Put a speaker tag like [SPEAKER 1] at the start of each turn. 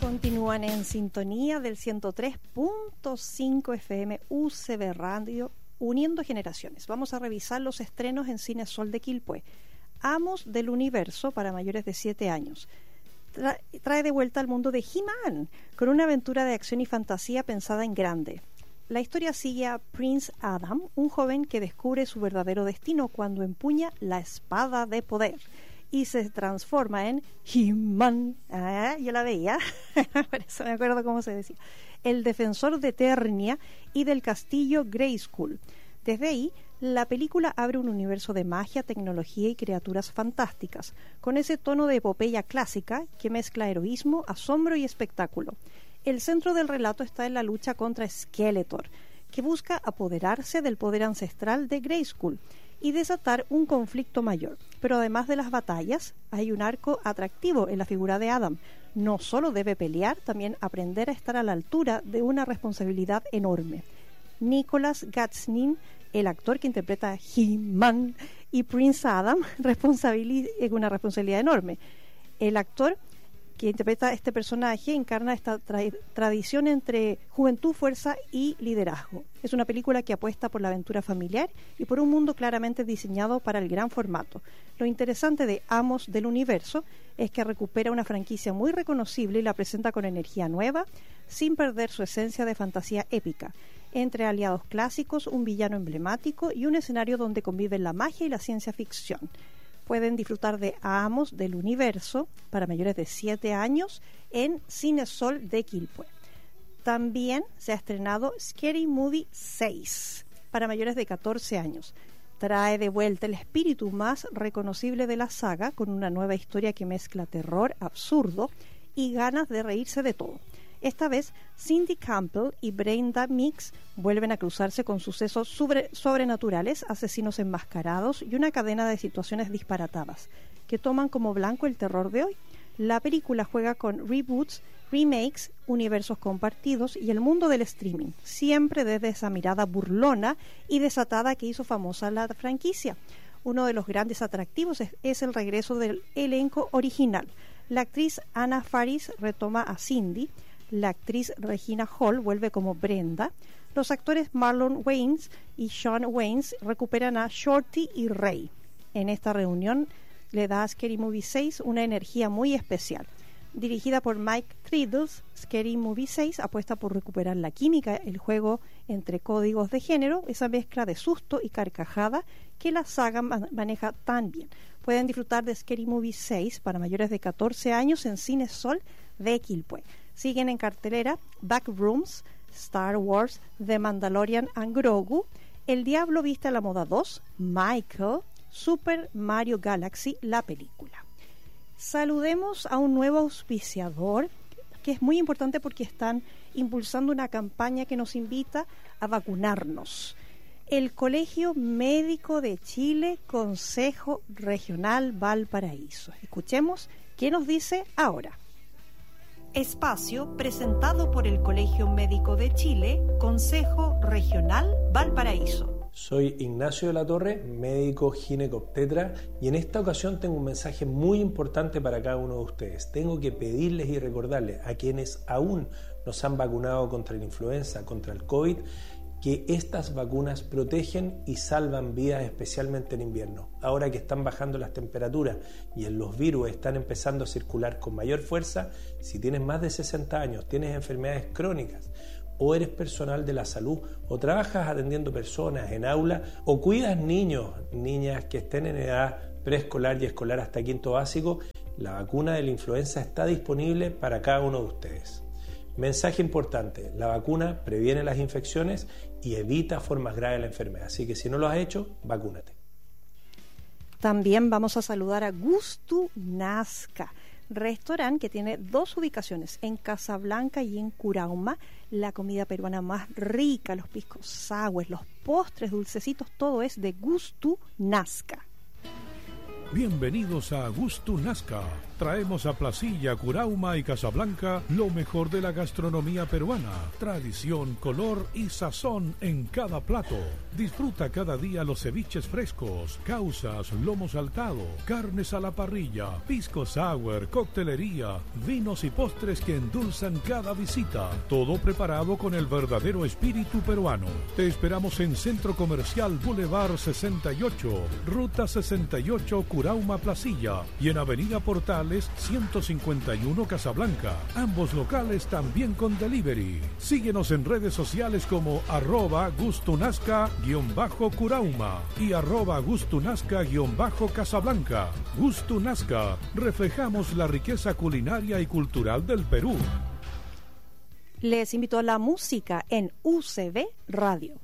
[SPEAKER 1] Continúan en sintonía del 103.5 FM UCB Radio, uniendo generaciones. Vamos a revisar los estrenos en Cine Sol de Quilpué. Amos del Universo para mayores de 7 años. Trae de vuelta al mundo de He-Man, con una aventura de acción y fantasía pensada en grande. La historia sigue a Prince Adam, un joven que descubre su verdadero destino cuando empuña la espada de poder y se transforma en He-Man. Yo la veía, por eso me acuerdo cómo se decía. El defensor de Eternia y del castillo Grayskull. Desde ahí, la película abre un universo de magia, tecnología y criaturas fantásticas, con ese tono de epopeya clásica que mezcla heroísmo, asombro y espectáculo. El centro del relato está en la lucha contra Skeletor, que busca apoderarse del poder ancestral de Grayskull y desatar un conflicto mayor. Pero además de las batallas, hay un arco atractivo en la figura de Adam. No solo debe pelear, también aprender a estar a la altura de una responsabilidad enorme. Nicholas Gadsden, el actor que interpreta a He-Man y Prince Adam, es una responsabilidad enorme. El actor que interpreta a este personaje encarna esta tradición entre juventud, fuerza y liderazgo. Es una película que apuesta por la aventura familiar y por un mundo claramente diseñado para el gran formato. Lo interesante de Amos del Universo es que recupera una franquicia muy reconocible y la presenta con energía nueva, sin perder su esencia de fantasía épica. Entre aliados clásicos, un villano emblemático y un escenario donde conviven la magia y la ciencia ficción. Pueden disfrutar de Amos del Universo para mayores de 7 años en Cine Sol de Quilpué. También se ha estrenado Scary Movie 6 para mayores de 14 años. Trae de vuelta el espíritu más reconocible de la saga con una nueva historia que mezcla terror, absurdo y ganas de reírse de todo. Esta vez, Cindy Campbell y Brenda Mix vuelven a cruzarse con sucesos sobrenaturales, asesinos enmascarados y una cadena de situaciones disparatadas que toman como blanco el terror de hoy. La película juega con reboots, remakes, universos compartidos y el mundo del streaming, siempre desde esa mirada burlona y desatada que hizo famosa la franquicia. Uno de los grandes atractivos es el regreso del elenco original. La actriz Anna Faris retoma a Cindy. La actriz Regina Hall vuelve como Brenda. Los actores Marlon Wayans y Sean Wayans recuperan a Shorty y Ray. En esta reunión le da a Scary Movie 6 una energía muy especial. Dirigida por Mike Triddles, Scary Movie 6 apuesta por recuperar la química, el juego entre códigos de género, esa mezcla de susto y carcajada que la saga maneja tan bien. Pueden disfrutar de Scary Movie 6 para mayores de 14 años en Cine Sol de Quilpué. Siguen en cartelera Backrooms, Star Wars, The Mandalorian and Grogu, El Diablo Viste a la Moda 2, Michael, Super Mario Galaxy, la película. Saludemos a un nuevo auspiciador que es muy importante porque están impulsando una campaña que nos invita a vacunarnos. El Colegio Médico de Chile, Consejo Regional Valparaíso. Escuchemos qué nos dice ahora. Espacio presentado por el Colegio Médico de Chile, Consejo Regional Valparaíso.
[SPEAKER 2] Soy Ignacio de la Torre, médico ginecobstetra, y en esta ocasión tengo un mensaje muy importante para cada uno de ustedes. Tengo que pedirles y recordarles a quienes aún no se han vacunado contra la influenza, contra el COVID, que estas vacunas protegen y salvan vidas, especialmente en invierno. Ahora que están bajando las temperaturas y los virus están empezando a circular con mayor fuerza, si tienes más de 60 años, tienes enfermedades crónicas, o eres personal de la salud, o trabajas atendiendo personas en aula, o cuidas niños, niñas que estén en edad preescolar y escolar hasta quinto básico, la vacuna de la influenza está disponible para cada uno de ustedes. Mensaje importante, la vacuna previene las infecciones y evita formas graves de la enfermedad, así que si no lo has hecho, vacúnate.
[SPEAKER 1] También vamos a saludar a Gusto Nazca, restaurante que tiene 2 ubicaciones, en Casablanca y en Curauma. La comida peruana más rica, los piscos sours, los postres dulcecitos, todo es de Gusto Nazca.
[SPEAKER 3] Bienvenidos a Gusto Nazca. Traemos a Placilla, Curauma y Casablanca lo mejor de la gastronomía peruana. Tradición, color y sazón en cada plato. Disfruta cada día los ceviches frescos, causas, lomo saltado, carnes a la parrilla, pisco sour, coctelería, vinos y postres que endulzan cada visita. Todo preparado con el verdadero espíritu peruano. Te esperamos en Centro Comercial Boulevard 68, Ruta 68, Curauma, Placilla, y en Avenida Portales 151, Casablanca. Ambos locales también con delivery. Síguenos en redes sociales como @gustunazca_Curauma y @gustunazca_Casablanca. Gusto Nazca, reflejamos la riqueza culinaria y cultural del Perú.
[SPEAKER 1] Les invito a la música en UCB Radio.